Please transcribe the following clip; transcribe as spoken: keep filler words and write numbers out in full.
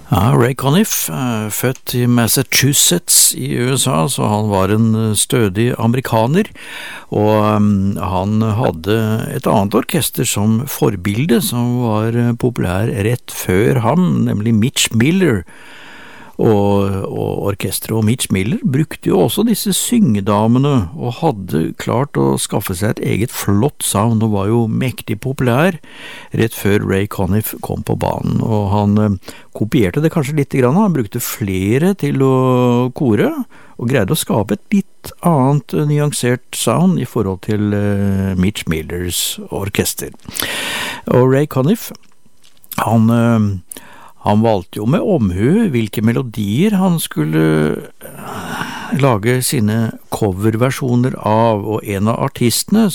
Ja, Ray Conniff, født i Massachusetts i U S A, så han var en stødig amerikaner, og han hadde et annet orkester som forbilde som var populær rett før ham, nemlig Mitch Miller. Og, og orkestret og Mitch Miller brukte jo også disse syngedamene og hadde klart å skaffe seg et eget flott sound og var jo mektig populær rett før Ray Conniff kom på banen, og han eh, kopierte det kanskje litt grann, han brukte flere til å kore og greide å skape et litt annet uh, nyansert sound i forhold til uh, Mitch Millers orkester. Og Ray Conniff, han uh, Han valgte jo med omhu hvilke melodier han skulle lage sine coverversjoner av, og en av artistene